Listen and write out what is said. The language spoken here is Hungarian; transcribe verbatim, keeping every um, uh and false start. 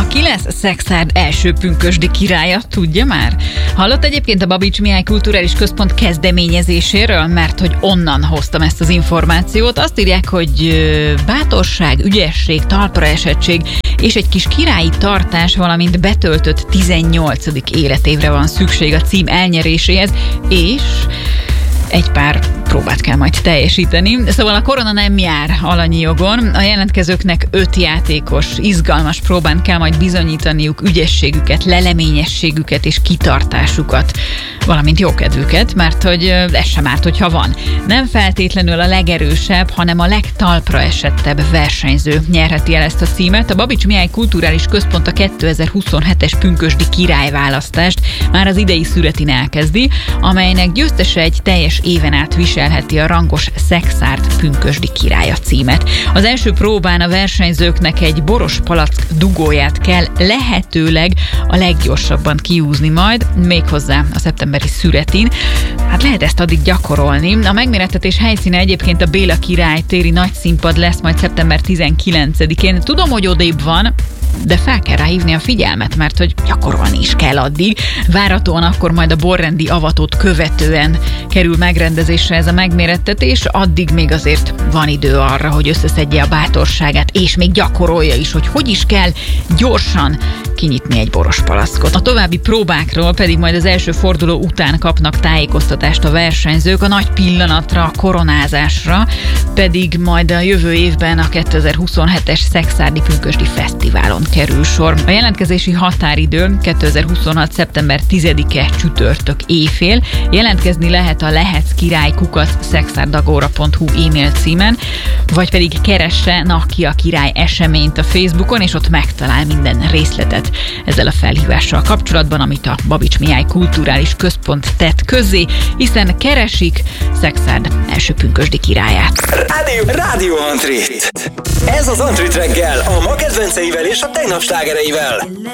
Ki lesz Szexárd első pünkösdi királya, tudja már? Hallott egyébként a Babits Mihály Kulturális Központ kezdeményezéséről, mert hogy onnan hoztam ezt az információt. Azt írják, hogy bátorság, ügyesség, talpra esettség és egy kis királyi tartás, valamint betöltött tizennyolcadik életévre van szükség a cím elnyeréséhez, és egy pár próbát kell majd teljesíteni. Szóval a korona nem jár alanyi jogon. A jelentkezőknek öt játékos, izgalmas próbán kell majd bizonyítaniuk ügyességüket, leleményességüket és kitartásukat, valamint jókedvüket, mert hogy ez sem árt, hogyha van. Nem feltétlenül a legerősebb, hanem a legtalpra esettebb versenyző nyerheti el ezt a címet. A Babits Mihály Kulturális Központ a kétezer-huszonhetes pünkösdi királyválasztást már az idei születin elkezdi, amelynek győztese egy teljes éven át viselheti a rangos Szexárd pünkösdi királya címet. Az első próbán a versenyzőknek egy boros palack dugóját kell lehetőleg a leggyorsabban kiúzni majd, méghozzá a szeptemberi születin. Hát lehet ezt addig gyakorolni. A megmérettetés helyszíne egyébként a Béla Király téri nagyszínpad lesz majd szeptember tizenkilencedikén. Tudom, hogy odébb van, de fel kell rá hívni a figyelmet, mert hogy gyakorolni is kell addig. Várhatóan akkor majd a borrendi avatót követően kerül megrendezésre ez a megmérettetés, addig még azért van idő arra, hogy összeszedje a bátorságát, és még gyakorolja is, hogy hogy is kell gyorsan kinyitni egy boros palackot. A további próbákról pedig majd az első forduló után kapnak tájékoztatást a versenyzők, a nagy pillanatra, a koronázásra pedig majd a jövő évben a kétezer-huszonhetes Szexárdi Pünkösdi Fesztiválon kerül sor. A jelentkezési határidő kétezer-huszonhat szeptember tizedike csütörtök éjfél. Jelentkezni lehet a lehetszkirály kukac szexárdagora pont hu e-mail címen, vagy pedig keresse Naki a Király eseményt a Facebookon, és ott megtalál minden részletet ezzel a felhívással kapcsolatban, amit a Babits Mihály Kulturális Központ tett közzé, hiszen keresik Szexárd első pünkösdi királyát. Rádió, Rádió Antrit. Ez az Antrit reggel, a ma kedvenceivel és a tegnap slágereivel.